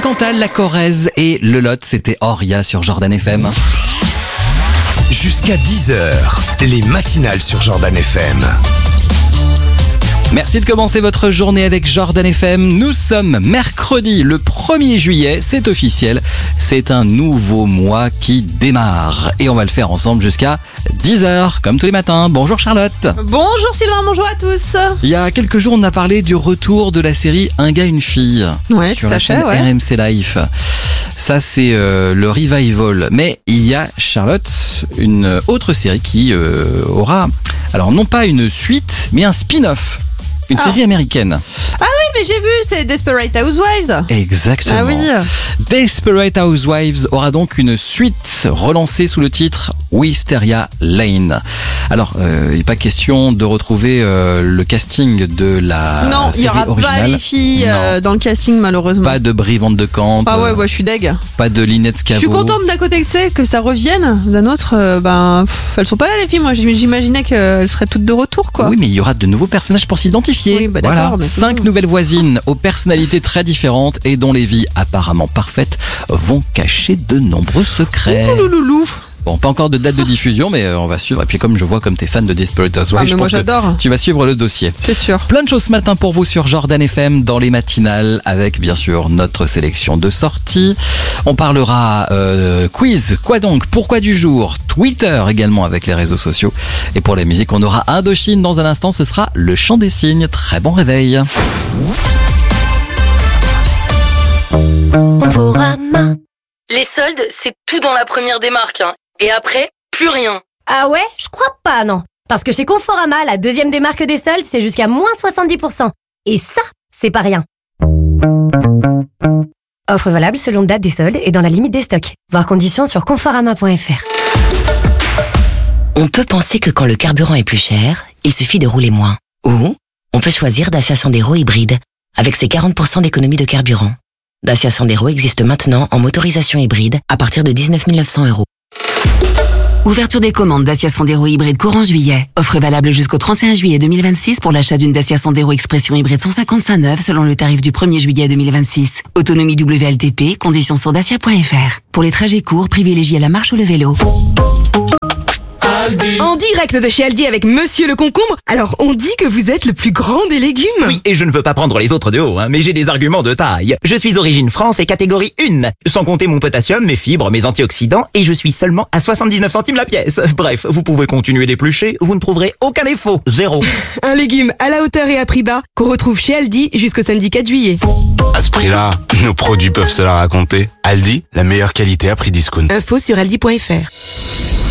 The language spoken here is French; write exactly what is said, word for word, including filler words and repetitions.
Cantal, la Corrèze et le Lot, c'était Oria sur Jordan F M. Jusqu'à dix heures, les matinales sur Jordan F M. Merci de commencer votre journée avec Jordan F M. Nous sommes mercredi le premier juillet, c'est officiel. C'est un nouveau mois qui démarre. Et on va le faire ensemble jusqu'à dix heures, comme tous les matins. Bonjour Charlotte. Bonjour Sylvain, bonjour à tous. Il y a quelques jours, on a parlé du retour de la série Un gars, une fille. Ouais, sur tout à la fait, chaîne ouais. R M C Life. Ça, c'est euh, le revival. Mais il y a, Charlotte, une autre série qui euh, aura, alors non pas une suite, mais un spin-off. Une Ah. série américaine. Ah oui, mais j'ai vu, c'est Desperate Housewives. Exactement. Ah oui. Desperate Housewives aura donc une suite relancée sous le titre Wisteria Lane. Alors, euh, il n'est pas question de retrouver euh, le casting de la non, il série n'y aura originale. pas les filles euh, Non. dans le casting malheureusement. Pas de Brie Van de Camp. Ah ouais, ouais, je suis deg. Pas de Lynette Je Scavo. suis contente d'un côté que, tu sais, que ça revienne, d'un autre, euh, ben, pff, elles sont pas là les filles. Moi, j'imaginais qu'elles seraient toutes de retour, quoi. Oui, mais il y aura de nouveaux personnages pour s'identifier. Oui, bah d'accord, voilà, mais c'est cinq bon. nouvelles voisines aux personnalités très différentes et dont les vies apparemment parfaites vont cacher de nombreux secrets. Ouh, loulou. Bon, pas encore de date de diffusion, mais euh, on va suivre. Et puis comme je vois comme t'es fan de Desperate Housewives, Ah, mais je moi pense que j'adore. tu vas suivre le dossier. C'est sûr. Plein de choses ce matin pour vous sur Jordan F M dans les matinales avec bien sûr notre sélection de sorties. On parlera euh, quiz, quoi donc, pourquoi du jour, Twitter également avec les réseaux sociaux. Et pour la musique, on aura Indochine dans un instant, ce sera le chant des cygnes. Très bon réveil. Conforama. Les soldes, c'est tout dans la première des marques. Hein. Et après, plus rien. Ah ouais? Je crois pas, non. Parce que chez Conforama, la deuxième des marques des soldes, c'est jusqu'à moins soixante-dix pour cent. Et ça, c'est pas rien. Offre valable selon date des soldes et dans la limite des stocks. Voir conditions sur conforama point f r. On peut penser que quand le carburant est plus cher, il suffit de rouler moins. Ou on peut choisir Dacia Sandero hybride, avec ses quarante pour cent d'économie de carburant. Dacia Sandero existe maintenant en motorisation hybride à partir de dix-neuf mille neuf cents euros. Ouverture des commandes Dacia Sandero hybride courant juillet. Offre valable jusqu'au trente et un juillet deux mille vingt-six pour l'achat d'une Dacia Sandero Expression hybride cent cinquante-cinq neuve selon le tarif du premier juillet deux mille vingt-six. Autonomie W L T P, conditions sur dacia point f r. Pour les trajets courts, privilégiez la marche ou le vélo. En direct de chez Aldi avec Monsieur le Concombre. Alors, on dit que vous êtes le plus grand des légumes. Oui, et je ne veux pas prendre les autres de haut, hein, mais j'ai des arguments de taille. Je suis origine France et catégorie un, sans compter mon potassium, mes fibres, mes antioxydants, et je suis seulement à soixante-dix-neuf centimes la pièce. Bref, vous pouvez continuer d'éplucher, vous ne trouverez aucun défaut, zéro. Un légume à la hauteur et à prix bas qu'on retrouve chez Aldi jusqu'au samedi quatre juillet. À ce prix-là, nos produits peuvent se la raconter. Aldi, la meilleure qualité à prix discount. Info sur aldi point f r.